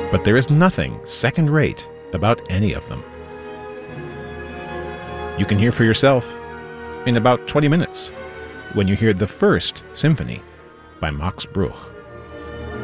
But there is nothing second-rate about any of them. You can hear for yourself in about 20 minutes when you hear the first symphony by Max Bruch.